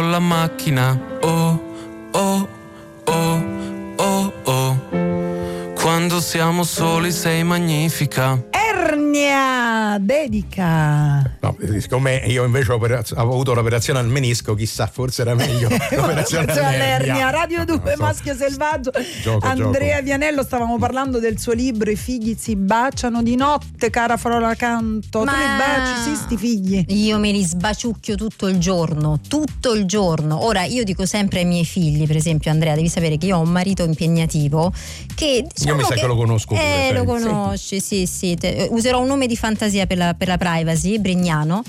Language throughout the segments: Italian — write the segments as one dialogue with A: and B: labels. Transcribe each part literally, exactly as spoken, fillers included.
A: con la macchina. Oh, oh, oh, oh, oh. Quando siamo soli sei magnifica.
B: Ernia, dedica.
C: No, siccome io invece ho, operaz- ho avuto l'operazione al menisco, chissà, forse era meglio l'operazione all'ernia.
B: Radio due,
C: no, so.
B: Maschio Selvaggio.
C: Gioco,
B: Andrea
C: gioco.
B: Vianello, stavamo parlando del suo libro I figli si baciano di notte, cara Frola Canto.
D: Ma
B: tu li baci, sì, sti figli?
D: Io me li sbaciucchio tutto il giorno, tutto il giorno. Ora io dico sempre ai miei figli, per esempio, Andrea, devi sapere che io ho un marito impegnativo che diciamo
C: io mi sa che, che lo conosco pure,
D: eh, lo conosci, sì, sì, te, userò un nome di fantasia per la, per la privacy, Brignano.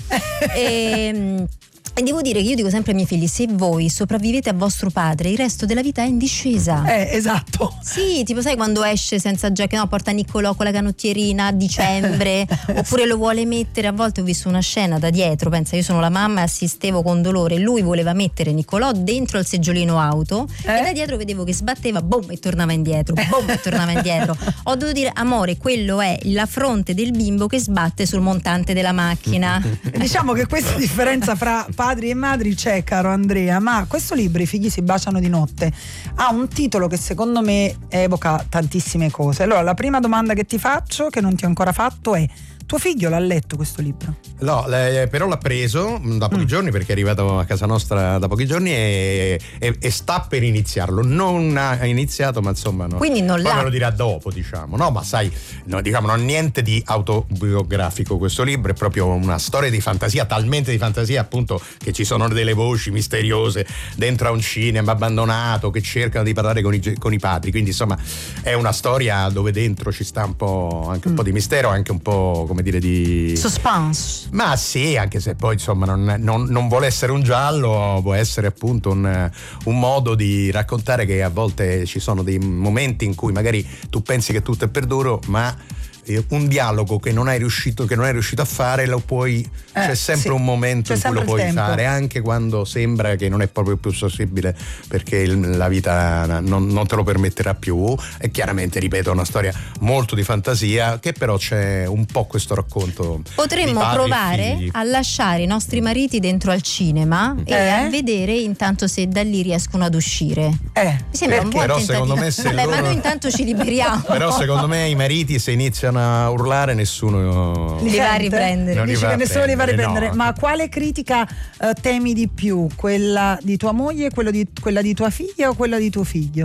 D: e, e devo dire che io dico sempre ai miei figli: se voi sopravvivete a vostro padre, il resto della vita è in discesa.
B: Eh, esatto.
D: Sì, tipo sai quando esce senza giacca, no, porta Niccolò con la canottierina a dicembre, oppure lo vuole mettere. A volte ho visto una scena da dietro, pensa, io sono la mamma e assistevo con dolore, lui voleva mettere Niccolò dentro il seggiolino auto eh? e da dietro vedevo che sbatteva, boom, e tornava indietro, boom, e tornava indietro. Ho dovuto dire: amore, quello è la fronte del bimbo che sbatte sul montante della macchina.
B: Diciamo che questa differenza fra padri e madri c'è, caro Andrea, ma questo libro I figli si baciano di notte ha un titolo che secondo me evoca tantissime cose. Allora la prima domanda che ti faccio, che non ti ho ancora fatto, è: tuo figlio l'ha letto questo libro?
C: No, le, però l'ha preso da pochi mm. giorni, perché è arrivato a casa nostra da pochi giorni e, e, e sta per iniziarlo. Non ha iniziato, ma insomma no.
D: Quindi non
C: poi
D: l'ha.
C: me lo dirà dopo, diciamo. No, ma sai, no, diciamo, non ha niente di autobiografico questo libro, è proprio una storia di fantasia, talmente di fantasia appunto che ci sono delle voci misteriose dentro a un cinema abbandonato che cercano di parlare con i, con i padri. Quindi insomma è una storia dove dentro ci sta un po' anche un mm. po' di mistero, anche un po', come dire, di
D: suspense.
C: Ma sì, anche se poi insomma non, non, non vuole essere un giallo, può essere appunto un, un modo di raccontare che a volte ci sono dei momenti in cui magari tu pensi che tutto è perduto, ma un dialogo che non hai riuscito che non hai riuscito a fare lo puoi eh, c'è sempre sì. un momento
B: c'è
C: in cui lo puoi
B: tempo.
C: fare, anche quando sembra che non è proprio più possibile, perché il, la vita non, non te lo permetterà più. E chiaramente, ripeto, è una storia molto di fantasia, che però c'è un po' questo racconto.
D: Potremmo provare a lasciare i nostri mariti dentro al cinema eh? e a vedere intanto se da lì riescono ad uscire.
B: Eh,
D: mi sembra un buon
C: però
D: tentativo.
C: Secondo me se
D: Vabbè,
C: loro...
D: ma noi intanto ci liberiamo.
C: Però secondo me i mariti, se iniziano a urlare, nessuno
D: li va a riprendere.
B: Non Dici
C: li va
B: che nessuno li va a riprendere.
C: No.
B: Ma quale critica uh, temi di più? Quella di tua moglie, quello di, quella di tua figlia o quella di tuo figlio?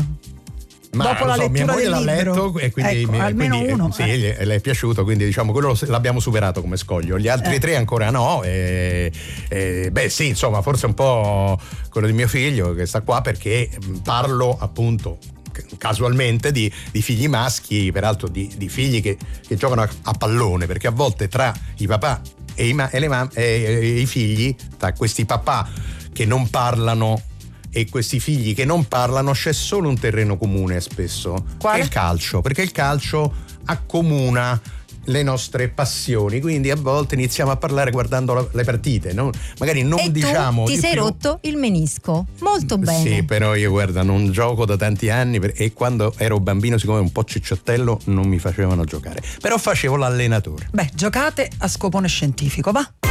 C: Ma
B: dopo la
C: so,
B: lettura
C: mia moglie
B: del
C: l'ha
B: libro,
C: letto e quindi,
B: ecco,
C: mi,
B: almeno
C: quindi
B: uno
C: eh, sì,
B: eh.
C: gli, le è piaciuto, quindi diciamo quello l'abbiamo superato come scoglio. Gli altri
B: eh.
C: tre ancora no e, e, beh sì, insomma, forse un po' quello di mio figlio che sta qua, perché parlo appunto casualmente di, di figli maschi, peraltro di, di figli che, che giocano a, a pallone, perché a volte tra i papà e i, ma, e le mam- e, e i figli, tra questi papà che non parlano e questi figli che non parlano, c'è solo un terreno comune spesso.
B: Quale?
C: Che è il calcio, perché il calcio accomuna le nostre passioni, quindi a volte iniziamo a parlare guardando la, le partite, no? Magari non
D: e
C: diciamo
D: tu ti
C: di
D: sei
C: più.
D: rotto il menisco, molto bene.
C: Sì, però io guarda, non gioco da tanti anni per, e quando ero bambino, siccome un po' cicciottello, non mi facevano giocare, però facevo l'allenatore.
B: Beh, giocate a scopone scientifico, va?